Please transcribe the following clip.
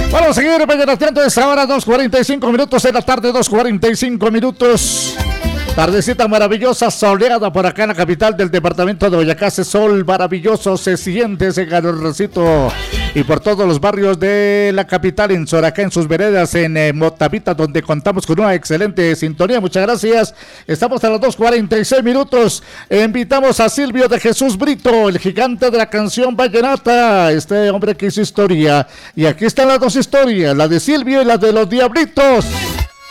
Vamos a seguir penetrando esta hora, 2:45 minutos de la tarde, 2:45 minutos. Tardecita maravillosa, soleada por acá en la capital del departamento de Boyacá. Ese sol maravilloso se siente, ese calorcito. Y por todos los barrios de la capital, en Soracá, en sus veredas, en Motavita, donde contamos con una excelente sintonía. Muchas gracias. Estamos a las 2:46 minutos. Invitamos a Silvio de Jesús Brito, el gigante de la canción vallenata. Este hombre que hizo historia. Y aquí están las dos historias, la de Silvio y la de los Diablitos.